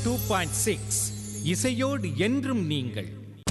2.6 இசையோடு என்றும் நீங்கள்.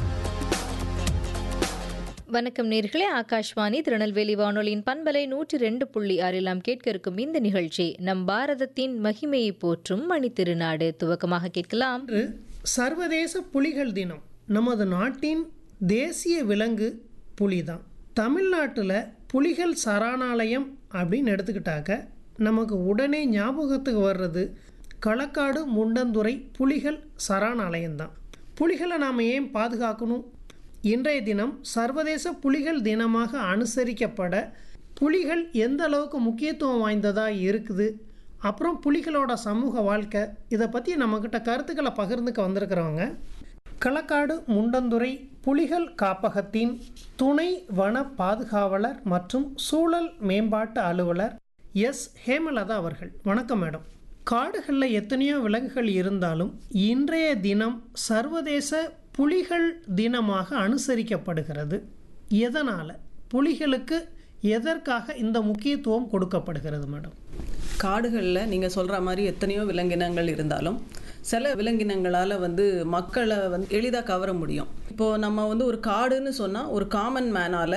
வணக்கம் நேர்களே, ஆகாஷ்வாணி திருநெல்வேலி வானொலியின் பண்பலை 102.6 நாம் கேட்க இருக்கும் இந்த நிகழ்ச்சி நம் பாரதத்தின் மகிமையை போற்றும் மணித்திருநாடு. துவக்கமாக கேட்கலாம். இன்று சர்வதேச புலிகள் தினம். நமது நாட்டின் தேசிய விலங்கு புலிதான். தமிழ்நாட்டில் புலிகள் சரணாலயம் அப்படின்னு எடுத்துக்கிட்டாக்க நமக்கு உடனே ஞாபகத்துக்கு வர்றது களக்காடு முண்டந்துறை புலிகள் சரணாலயம்தான். புலிகளை நாம் ஏன் பாதுகாக்கணும்? இன்றைய தினம் சர்வதேச புலிகள் தினமாக அனுசரிக்கப்பட புலிகள் எந்த அளவுக்கு முக்கியத்துவம் வாய்ந்ததாக இருக்குது, அப்புறம் புலிகளோட சமூக வாழ்க்கை, இதை பற்றி நம்மக்கிட்ட கருத்துக்களை பகிர்ந்துக்க வந்திருக்கிறவங்க களக்காடு முண்டந்துறை புலிகள் காப்பகத்தின் துணை வன பாதுகாவலர் மற்றும் சூழல் மேம்பாட்டு அலுவலர் எஸ் ஹேமலதா அவர்கள். வணக்கம் மேடம். காடுகளில் எத்தனையோ விலங்குகள் இருந்தாலும் இன்றைய தினம் சர்வதேச புலிகள் தினமாக அனுசரிக்கப்படுகிறது. எதனால், புலிகளுக்கு எதற்காக இந்த முக்கியத்துவம் கொடுக்கப்படுகிறது மேடம்? காடுகளில் நீங்கள் சொல்கிற மாதிரி எத்தனையோ விலங்கினங்கள் இருந்தாலும் சில விலங்கினங்களால் மக்களை எளிதாக கவர முடியும். இப்போது நம்ம ஒரு காடுன்னு சொன்னால் ஒரு காமன் மேனால்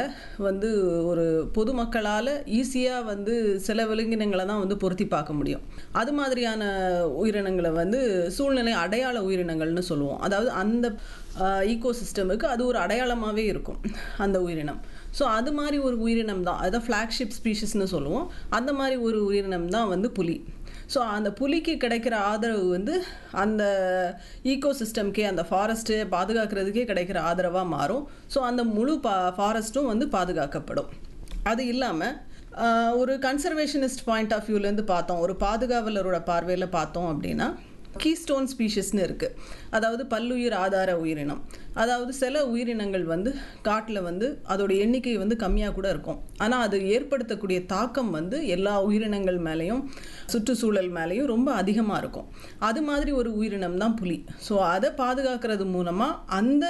ஒரு பொதுமக்களால் ஈஸியாக சில விலங்கினங்களை தான் பொருத்தி பார்க்க முடியும். அது மாதிரியான உயிரினங்களை சூழ்நிலை அடையாள உயிரினங்கள்னு சொல்லுவோம். அதாவது அந்த ஈகோசிஸ்டமுக்கு அது ஒரு அடையாளமாகவே இருக்கும் அந்த உயிரினம். ஸோ அது மாதிரி ஒரு உயிரினம் தான், அதான் ஃப்ளாக்ஷிப் ஸ்பீஷிஸ்னு சொல்லுவோம். அந்த மாதிரி ஒரு உயிரினம் தான் புலி. ஸோ அந்த புலிக்கு கிடைக்கிற ஆதரவு அந்த ஈகோசிஸ்டம்கே, அந்த ஃபாரஸ்ட்டு பாதுகாக்கிறதுக்கே கிடைக்கிற ஆதரவாக மாறும். ஸோ அந்த முழு ஃபாரஸ்ட்டும் பாதுகாக்கப்படும். அது இல்லாமல் ஒரு கன்சர்வேஷனிஸ்ட் பாயிண்ட் ஆஃப் வியூலேருந்து பார்த்தோம், ஒரு பாதுகாவலரோட பார்வையில் பார்த்தோம் அப்படின்னா கீஸ்டோன் ஸ்பீஷிஸ்னு இருக்குது. அதாவது பல்லுயிர் ஆதார உயிரினம். அதாவது சில உயிரினங்கள் காட்டில் அதோட எண்ணிக்கை கம்மியாக கூட இருக்கும். ஆனால் அது ஏற்படுத்தக்கூடிய தாக்கம் எல்லா உயிரினங்கள் மேலேயும் சுற்றுச்சூழல் மேலேயும் ரொம்ப அதிகமாக இருக்கும். அது மாதிரி ஒரு உயிரினம் தான் புலி. ஸோ அதை பாதுகாக்கிறது மூலமாக அந்த